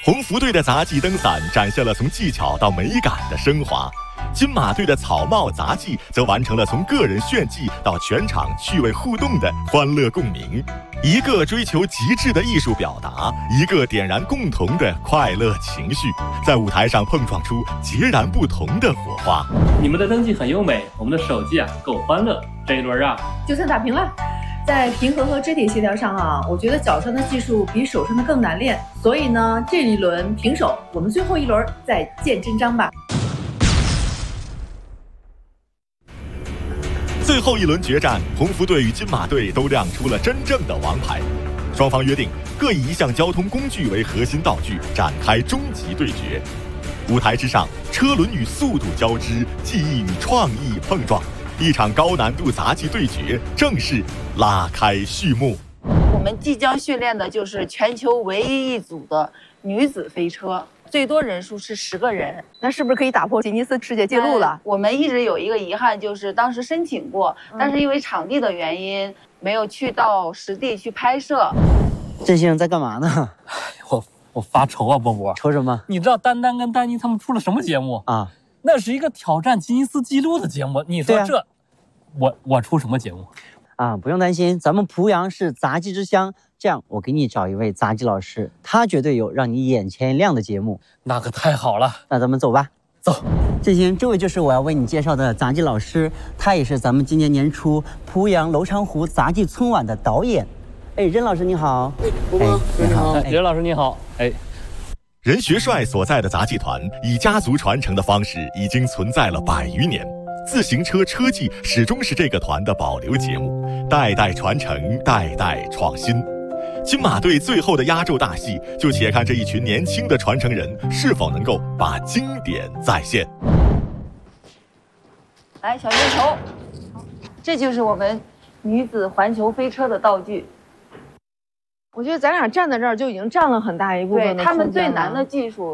鸿福队的杂技灯伞展现了从技巧到美感的升华，金马队的草帽杂技则完成了从个人炫技到全场趣味互动的欢乐共鸣。一个追求极致的艺术表达，一个点燃共同的快乐情绪，在舞台上碰撞出截然不同的火花。 你们的灯技很优美，我们的手技够欢乐。这一轮就算打平了。在平衡和肢体协调上我觉得脚上的技术比手上的更难练，所以呢，这一轮平手，我们最后一轮再见真章吧。 最后一轮决战，鸿福队与金马队都亮出了真正的王牌。双方约定各以一项交通工具为核心道具，展开终极对决。舞台之上，车轮与速度交织，技艺与创意碰撞。一场高难度杂技对决正式拉开序幕。 我们即将训练的就是全球唯一一组的女子飞车，最多人数是10个人。 那是不是可以打破吉尼斯世界纪录了？ 我们一直有一个遗憾，就是当时申请过，但是因为场地的原因，没有去到实地去拍摄。 振兴在干嘛呢？ 我发愁啊，波波。 愁什么？ 你知道丹丹跟丹妮他们出了什么节目啊？那是一个挑战吉尼斯纪录的节目。你说这，我出什么节目？ 不用担心，咱们濮阳是杂技之乡，这样我给你找一位杂技老师，他绝对有让你眼前一亮的节目。 那可太好了， 那咱们走吧。 走。 振兴，这位就是我要为你介绍的杂技老师，他也是咱们今年年初濮阳娄长湖杂技春晚的导演。任老师你好。 波波你好。任老师你好。 任学帅所在的杂技团以家族传承的方式已经存在了100余年，自行车车技始终是这个团的保留节目，代代传承，代代创新。金马队最后的压轴大戏，就且看这一群年轻的传承人是否能够把经典再现。 来，小月球，这就是我们女子环球飞车的道具。 我觉得咱俩站在这儿就已经占了很大一部分的空间了。 对，他们最难的技术